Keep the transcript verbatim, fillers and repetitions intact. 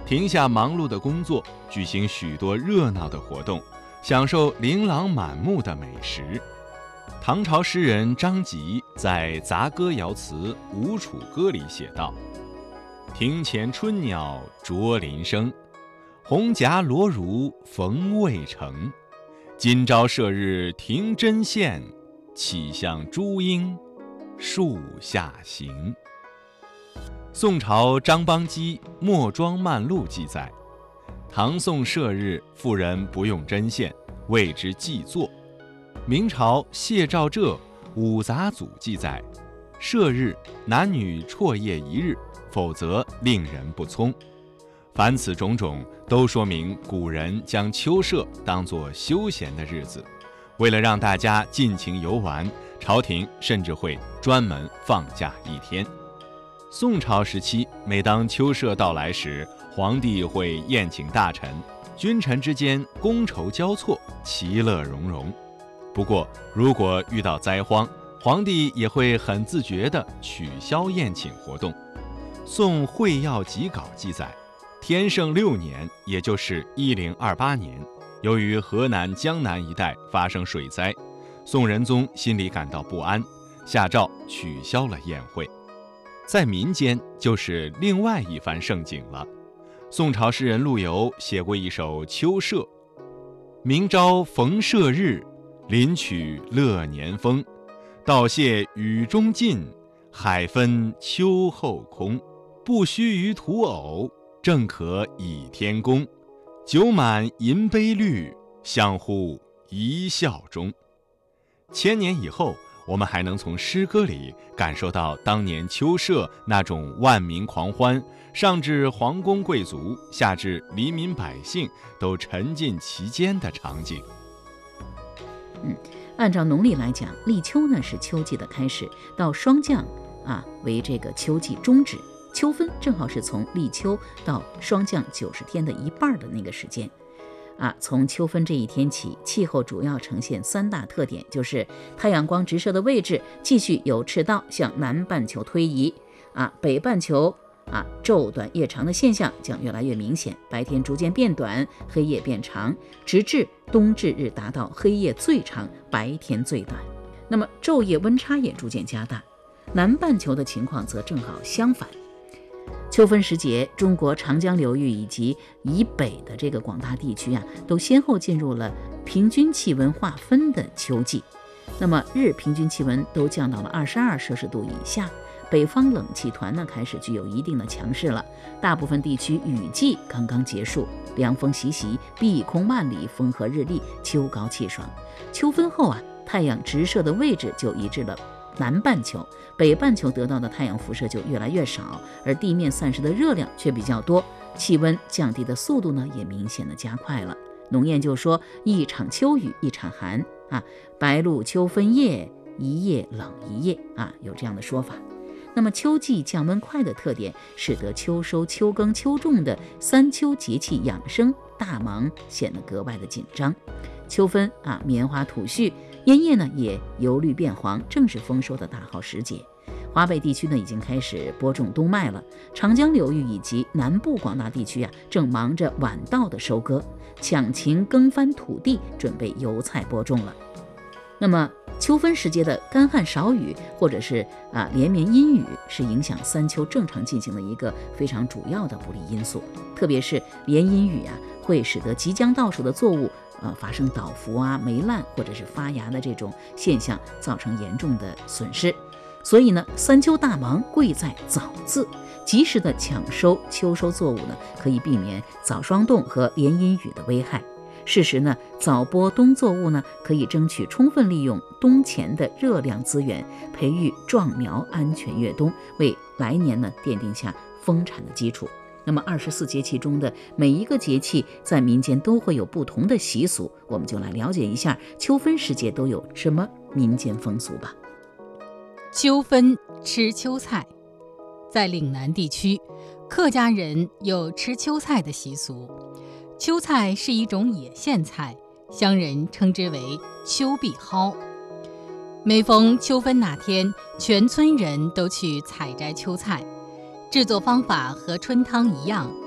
停下忙碌的工作，举行许多热闹的活动，享受琳琅满目的美食。唐朝诗人张籍在《杂歌谣词·吴楚歌》里写道：庭前春鸟啄林声，红夹罗襦逢未成。今朝射日庭针线，岂向朱缨树下行。宋朝张邦基《墨庄漫录》记载，唐宋射日妇人不用针线，谓之祭作。明朝谢兆浙《五杂组》记载，射日男女辍业一日，否则令人不聪。凡此种种都说明古人将秋射当作休闲的日子，为了让大家尽情游玩，朝廷甚至会专门放假一天。宋朝时期，每当秋射到来时，皇帝会宴请大臣，君臣之间觥筹交错，其乐融融。不过，如果遇到灾荒，皇帝也会很自觉地取消宴请活动。宋会要集稿记载，天圣六年，也就是一零二八年，由于河南、江南一带发生水灾，宋仁宗心里感到不安，下诏取消了宴会。在民间就是另外一番盛景了。宋朝诗人陆游写过一首《秋射》：明朝逢射日，林曲乐年风。道谢雨中尽，海分秋后空。不须于土偶，正可倚天宫。酒满银杯绿，相互一笑中。千年以后，我们还能从诗歌里感受到当年秋射那种万民狂欢，上至皇宫贵族，下至黎民百姓都沉浸其间的场景。 嗯，按照农历来讲，立秋呢是秋季的开始，到霜降啊为这个秋季终止。秋分正好是从立秋到霜降九十天的一半的那个时间。啊，从秋分这一天起，气候主要呈现三大特点，就是太阳光直射的位置继续由赤道向南半球推移，啊，北半球啊昼短夜长的现象将越来越明显，白天逐渐变短，黑夜变长，直至冬至日达到黑夜最长，白天最短。那么昼夜温差也逐渐加大。南半球的情况则正好相反。秋分时节，中国长江流域以及以北的这个广大地区啊，都先后进入了平均气温划分的秋季。那么日平均气温都降到了二十二摄氏度以下，北方冷气团呢开始具有一定的强势了。大部分地区雨季刚刚结束，凉风习习，碧空万里，风和日丽，秋高气爽。秋分后啊，太阳直射的位置就移至了南半球，北半球得到的太阳辐射就越来越少，而地面散失的热量却比较多，气温降低的速度呢也明显的加快了。农谚就说一场秋雨一场寒啊，白露秋分夜，一夜冷一夜啊，有这样的说法。那么秋季降温快的特点，使得秋收秋耕秋种的三秋节气养生大忙显得格外的紧张。秋分啊，棉花吐絮，烟叶呢也由绿变黄，正是丰收的大好时节。华北地区呢已经开始播种冬麦了，长江流域以及南部广大地区啊正忙着晚稻的收割，抢勤耕翻土地，准备油菜播种了。那么秋分时节的干旱少雨，或者是啊连绵阴雨，是影响三秋正常进行的一个非常主要的不利因素。特别是连阴雨啊，会使得即将到手的作物呃发生倒伏啊、霉烂或者是发芽的这种现象，造成严重的损失。所以呢，三秋大忙贵在早字，及时的抢收秋收作物呢，可以避免早霜冻和连阴雨的危害。事实呢，早播冬作物呢，可以争取充分利用冬前的热量资源，培育壮苗，安全越冬，为来年呢奠定下丰产的基础。那么二十四节气中的每一个节气，在民间都会有不同的习俗，我们就来了解一下秋分时节都有什么民间风俗吧。 秋分吃秋菜，在岭南地区，客家人有吃秋菜的习俗。秋菜是一种野苋菜，乡人称之为秋碧蒿。每逢秋分那天，全村人都去采摘秋菜，制作方法和春汤一样，